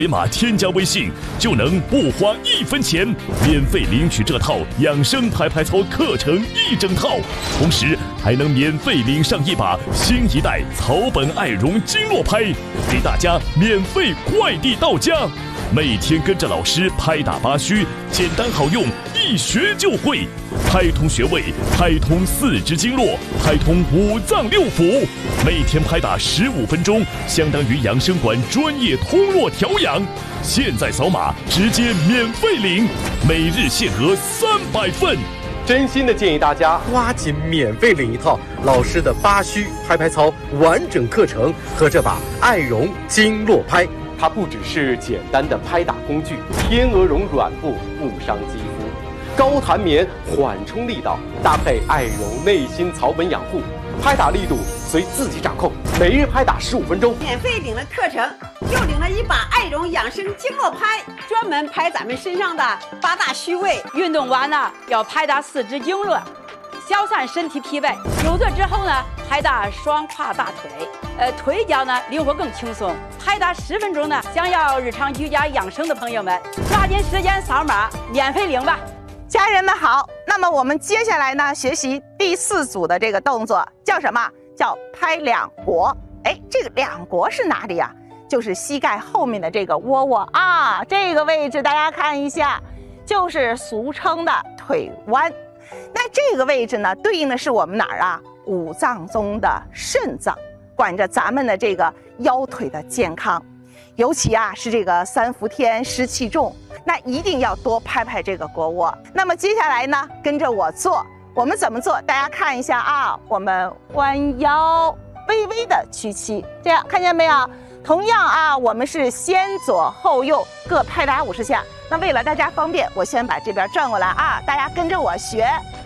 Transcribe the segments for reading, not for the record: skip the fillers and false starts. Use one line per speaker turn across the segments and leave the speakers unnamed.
维码添加微信，就能不花1分钱免费领取这套养生拍拍操课程1整套，同时还能免费领上一把新一代草本爱绒经络拍，给大家免费快递到家。每天跟着老师拍打八虚，简单好用，一学就会。拍通穴位，拍通4肢经络，拍通5脏6腑。每天拍打15分钟，相当于养生馆专业通络调养。现在扫码直接免费领，每日限额300份。
真心的建议大家抓紧免费领一套老师的八虚拍拍操完整课程和这把爱绒经络拍。它不只是简单的拍打工具，天鹅绒软布不伤肌肤，高弹棉缓冲力道，搭配爱绒内心草本养护，拍打力度随自己掌控。每日拍打15分钟，
免费领了课程，又领了一把爱绒养生经络拍，专门拍咱们身上的8大虚位。
运动完了要拍打4肢经络，消散身体疲惫。有的之后呢，拍打双胯大腿，腿脚呢灵活更轻松。拍打10分钟呢，想要日常居家养生的朋友们，抓紧时间扫码免费领吧。
家人们好，那么我们接下来呢，学习第4组的这个动作叫什么？叫拍两国。这个两国是哪里呀？就是膝盖后面的这个窝窝啊，这个位置大家看一下，就是俗称的腿弯。那这个位置呢，对应的是我们哪儿啊？5脏中的肾脏，管着咱们的这个腰腿的健康。尤其啊是这个3伏天湿气重，那一定要多拍拍这个腘窝。那么接下来呢，跟着我做，我们怎么做？大家看一下啊，我们弯腰，微微的屈膝，这样看见没有？同样啊，我们是先左后右各拍打50下。那为了大家方便，我先把这边转过来啊，大家跟着我学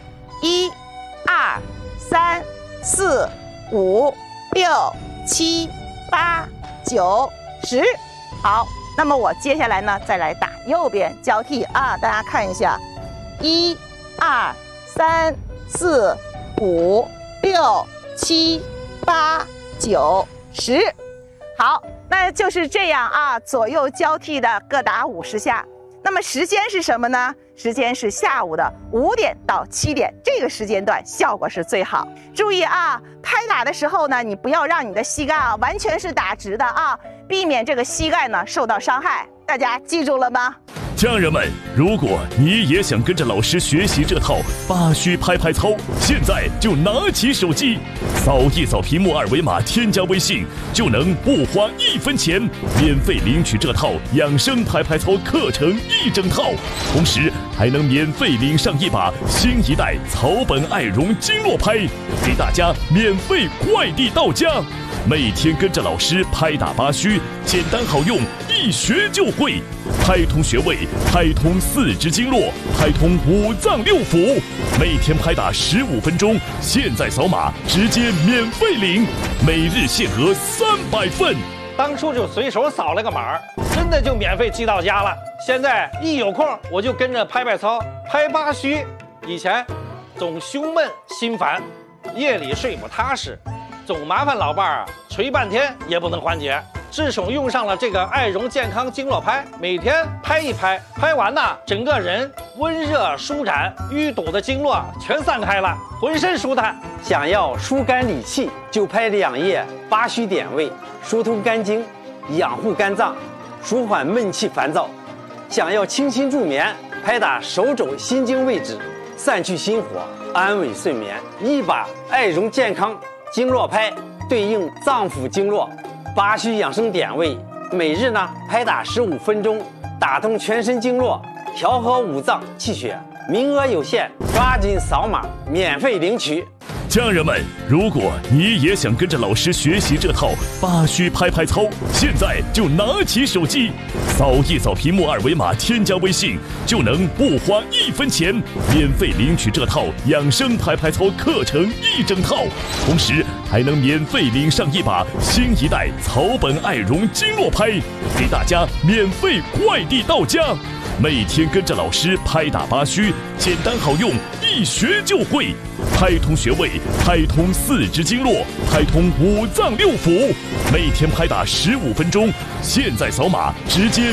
，1、2、3、4、5、6、7、8、9、10。好，那么我接下来呢，再来打右边交替啊，大家看一下，1、2、3、4、5、6、7、8、9、10。好，那就是这样啊，左右交替的各打50下。那么时间是什么呢？时间是下午的5点到7点，这个时间段效果是最好。注意啊，拍打的时候呢，你不要让你的膝盖啊完全是打直的啊，避免这个膝盖呢受到伤害。大家记住了吗？
家人们，如果你也想跟着老师学习这套八虚拍拍操，现在就拿起手机，扫一扫屏幕2维码，添加微信，就能不花1分钱免费领取这套养生拍拍操课程1整套，同时还能免费领上一把新一代草本爱绒经络拍，给大家免费快递到家。每天跟着老师拍打八虚，简单好用，一学就会。拍通穴位，拍通4肢经络，拍通5脏6腑。每天拍打15分钟，现在扫码直接免费领，每日限额300份。
当初就随手扫了个码，真的就免费寄到家了。现在一有空我就跟着拍拍操，拍八虚。以前总胸闷心烦，夜里睡不踏实，总麻烦老伴儿捶半天也不能缓解。自从用上了这个爱绒健康经络拍，每天拍一拍，拍完呢，整个人温热舒展，淤堵的经络全散开了，浑身舒坦。
想要疏肝理气，就拍2页八虚点位，疏通肝经，养护肝脏，舒缓闷气烦躁。想要清心助眠，拍打手肘心经位置，散去心火，安稳睡眠。一把爱绒健康经络拍对应脏腑经络八虚养生点位，每日呢拍打15分钟，打通全身经络，调和5脏气血。名额有限，抓紧扫码免费领取。
家人们，如果你也想跟着老师学习这套八虚拍拍操，现在就拿起手机，扫一扫屏幕2维码，添加微信，就能不花1分钱免费领取这套养生拍拍操课程1整套，同时还能免费领上一把新一代草本爱绒经络拍，给大家免费快递到家。每天跟着老师拍打八虚，简单好用，一学就会。拍通穴位，拍通4肢经络，拍通5脏6腑。每天拍打15分钟，现在扫码直接